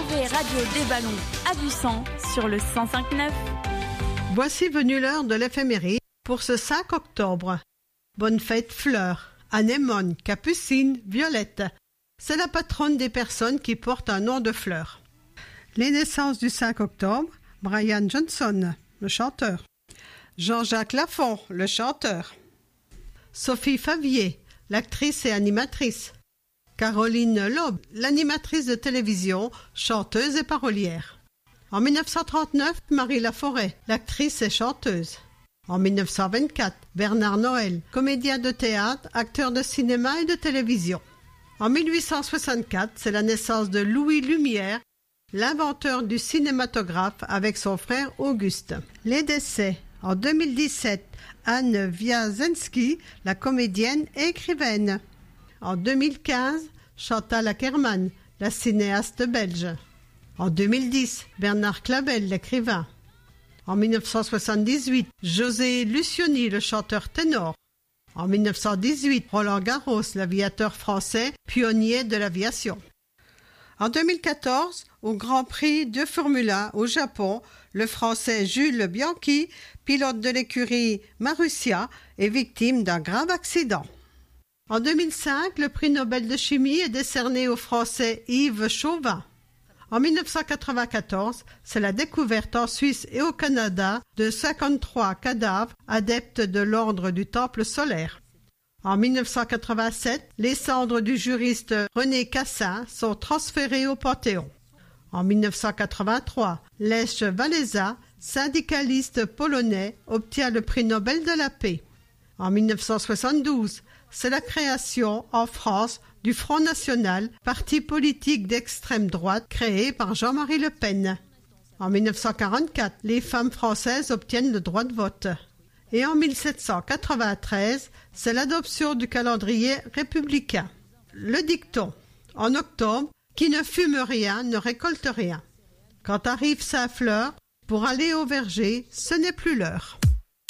Retrouvez Radio des Ballons à Buisson sur le 105.9. Voici venue l'heure de l'éphéméride pour ce 5 octobre. Bonne fête Fleur, anémone, capucine, violette. C'est la patronne des personnes qui portent un nom de fleur. Les naissances du 5 octobre, Brian Johnson, le chanteur. Jean-Jacques Lafont, le chanteur. Sophie Favier, l'actrice et animatrice. Caroline Loeb, l'animatrice de télévision, chanteuse et parolière. En 1939, Marie Laforêt, l'actrice et chanteuse. En 1924, Bernard Noël, comédien de théâtre, acteur de cinéma et de télévision. En 1864, c'est la naissance de Louis Lumière, l'inventeur du cinématographe avec son frère Auguste. Les décès. En 2017, Anne Wiazensky, la comédienne et écrivaine. En 2015, Chantal Akerman, la cinéaste belge. En 2010, Bernard Clavel, l'écrivain. En 1978, José Lucioni, le chanteur ténor. En 1918, Roland Garros, l'aviateur français, pionnier de l'aviation. En 2014, au Grand Prix de Formule 1 au Japon, le Français Jules Bianchi, pilote de l'écurie Marussia, est victime d'un grave accident. En 2005, le prix Nobel de chimie est décerné au Français Yves Chauvin. En 1994, c'est la découverte en Suisse et au Canada de 53 cadavres adeptes de l'ordre du Temple solaire. En 1987, les cendres du juriste René Cassin sont transférées au Panthéon. En 1983, Lech Walesa, syndicaliste polonais, obtient le prix Nobel de la paix. En 1972, c'est la création en France du Front National, parti politique d'extrême droite créé par Jean-Marie Le Pen. En 1944, les femmes françaises obtiennent le droit de vote. Et en 1793, c'est l'adoption du calendrier républicain. Le dicton. En octobre, qui ne fume rien ne récolte rien. Quand arrive Saint-Fleur, pour aller au verger, ce n'est plus l'heure.